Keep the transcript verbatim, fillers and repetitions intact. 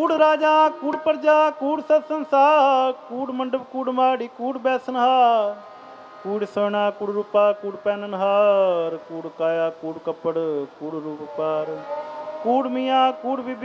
ਕੂੜ ਰਾਜਾ ਕੂੜ ਪ੍ਰਜਾ ਕੂੜ ਸਤ ਸੰਸਾਰ ਕੂੜ ਮੰਡਪ ਕੂੜ ਮਾੜੀ ਕੂੜ ਬੈਸਨਹਾਰ ਕੂੜ ਸੋਨਾ ਕੂੜ ਰੂਪਾ ਕੂੜ ਪੈਨਨਹਾਰ ਕੂੜ ਕਾਇਆ ਕੂੜ ਕੱਪੜ ਕੂੜ ਰੂਪ ਪਾਰ ਕੂੜ ਮੀਆਂ ਕੂੜ ਬੀਬੀ